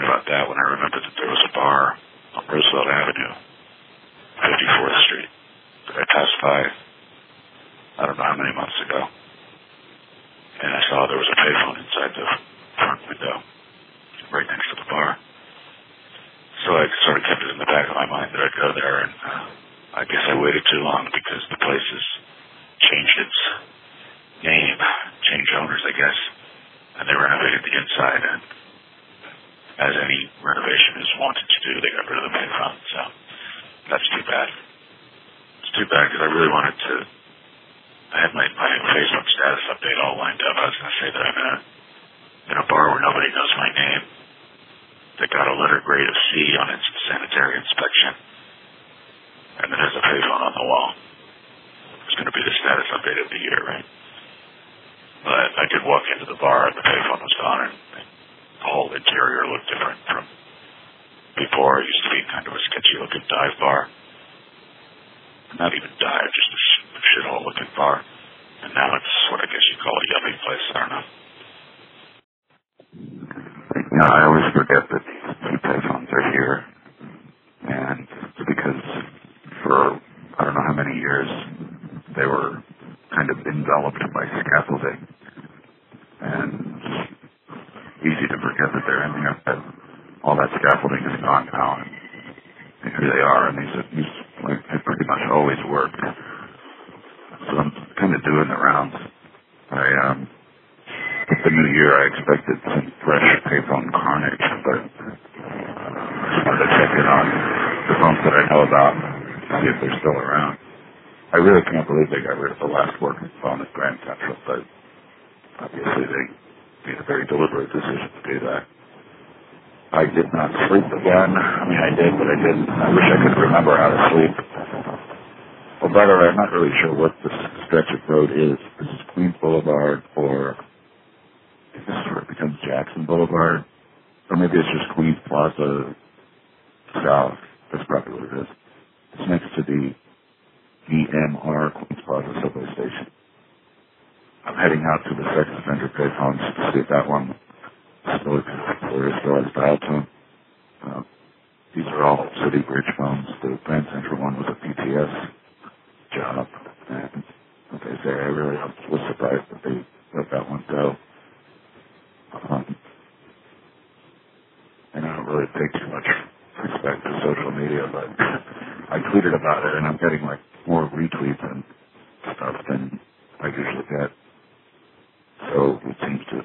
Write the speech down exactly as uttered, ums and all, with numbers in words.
concerned about that when I remembered that there was a bar on Roosevelt Avenue, fifty-fourth Street, that I passed by, I don't know how many months ago. And I saw there was a payphone inside the front window, right next to the bar. So I sort of kept it in the back of my mind that I'd go there, and uh, I guess I waited too long because the place has changed its name, changed owners, I guess, and they renovated the inside, and as any renovation is wanted to do, they got rid of the payphone, so that's too bad. It's too bad because I really wanted to, I had my, my Facebook status update all lined up. I was going to say that I'm in a, in a bar where nobody knows my name, that got a letter grade of C on its sanitary inspection, and that has a payphone on the wall. It's going to be the status update of the year, right? But I did walk into the bar, and the payphone was gone, and the whole interior looked different from before. It used to be kind of a sketchy-looking dive bar. Not even dive, just a sh- shithole-looking bar. And now it's what I guess you call a yummy place. I don't know. You know, I always forget that these two payphones are here, and it's because for I don't know how many years they were kind of enveloped by scaffolding, and easy to forget that they're in there. But all that scaffolding is gone now, and here they are, and these these like, have pretty much always worked. So I'm kind of doing the rounds. I um. With the new year, I expected some fresh payphone carnage, but I wanted to check in on the phones that I know about, see if they're still around. I really can't believe they got rid of the last working phone at Grand Central, but obviously they made a very deliberate decision to do that. I did not sleep again. I mean, I did, but I didn't. I wish I could remember how to sleep. Oh, by the way, I'm not really sure what this stretch of road is. This is Queens Boulevard, or this sort of becomes Jackson Boulevard, or maybe it's just Queens Plaza South. That's probably what it is. It's next to the E M R Queens Plaza subway station. I'm heading out to the sex offender payphones to see if that one still exists or is still has dial tone. Uh, these are all City Bridge phones. The Grand Central one was a P T S job, and like I say, I really was surprised that they let that one go. Um, and I don't really pay too much respect to social media, but I tweeted about it, and I'm getting like more retweets and stuff than I usually get. So it seems to